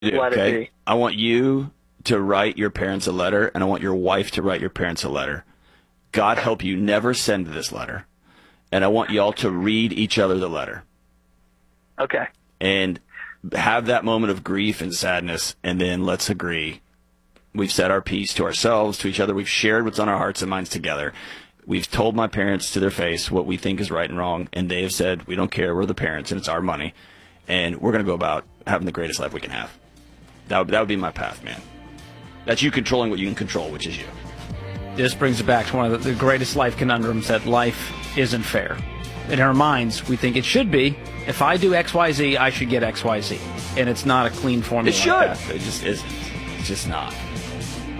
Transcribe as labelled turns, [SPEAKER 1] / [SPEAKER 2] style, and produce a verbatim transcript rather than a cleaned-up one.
[SPEAKER 1] let
[SPEAKER 2] okay?
[SPEAKER 1] it be.
[SPEAKER 2] I want you to write your parents a letter, and I want your wife to write your parents a letter. God help you never send this letter. And I want y'all to read each other the letter.
[SPEAKER 1] Okay.
[SPEAKER 2] And have that moment of grief and sadness, and then let's agree. We've said our piece to ourselves, to each other. We've shared what's on our hearts and minds together. We've told my parents to their face what we think is right and wrong, and they have said, we don't care, we're the parents, and it's our money, and we're going to go about having the greatest life we can have. That would, that would be my path, man. That's you controlling what you can control, which is you.
[SPEAKER 3] This brings it back to one of the, the greatest life conundrums, that life isn't fair. In our minds, we think it should be. If I do X Y Z, I should get X Y Z. And it's not a clean formula.
[SPEAKER 2] It should.
[SPEAKER 3] Like that.
[SPEAKER 2] It just isn't. It's just not.